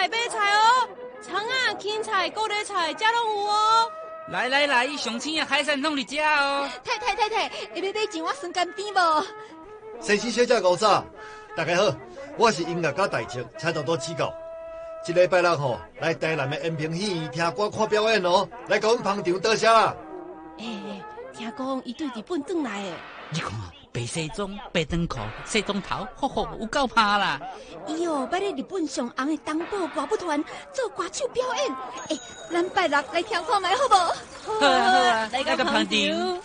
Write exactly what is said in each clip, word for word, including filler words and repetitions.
买菜哦，葱啊、芹菜、高丽菜，这拢有哦。 来来来，上青的海鲜拢伫遮哦。 太太太太，会要买钱我算干边无？ 先生小姐五早，大家好，我是音乐家大志，请多多指教。一礼拜六吼，来台南的延平戏院听歌看表演哦，来甲阮捧场，多谢啦。 诶、欸，听讲伊对日本转来诶。 你看，白西装、白长裤、西装头，吼吼，有够怕啦！ 伊哦，捌咧日本上红的东宝歌舞团做歌手表演。诶、欸，咱拜六来听看卖好无？ 好啊好啊，来个捧场。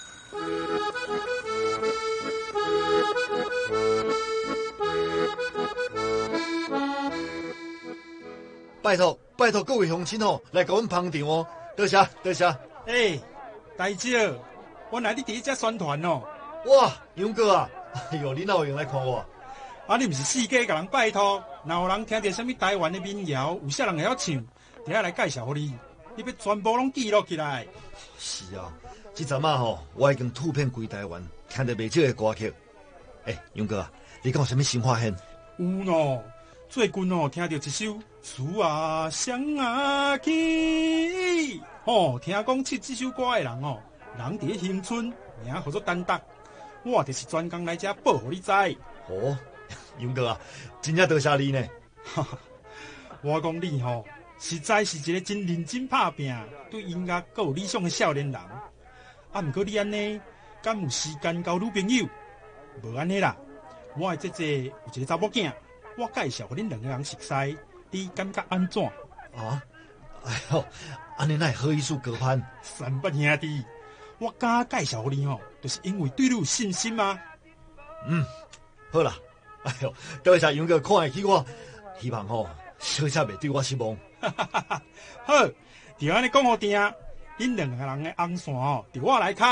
拜托拜托各位乡亲哦，来甲阮捧场哦，多谢多谢。 诶，大姐，我来你第一只宣传哦。 哇，杨哥啊，哎呦，你哪有闲来看我？ 啊，你毋是四界甲人拜托，若有人听到什么台湾的民谣，有啥人会晓唱，等下来介绍给你，你要全部拢记录起来。 是啊，这阵啊吼，我已经吐遍规台湾，听到袂少的歌曲。诶，杨哥啊，你敢有啥物新发现？ 有喏，最近哦，听到一首《树啊香啊起》，哦，听讲唱这首歌的人哦，人伫乡村，名叫做丹达，我就是专工来遮报互你知。 哦，杨哥啊，真正多谢你呢。 哈哈，我讲你吼、哦，实在是一个真认真打拼、对音乐阁有理想的少年人。啊，毋过你安尼，敢有时间交女朋友？无安尼啦，我的姐姐有一个查某囝，我介绍互恁两个人熟悉，你感觉安怎？ 啊，哎呦，安尼哪会好意思高攀？ 三八兄弟，我敢介绍互你吼，就是因为对你有信心吗？ 嗯，好啦，哎呦，多谢杨哥看得起我，希望吼小姐袂对我失望。 哈哈哈哈好，就安尼讲好定，恁两个人的红线吼，由我来开。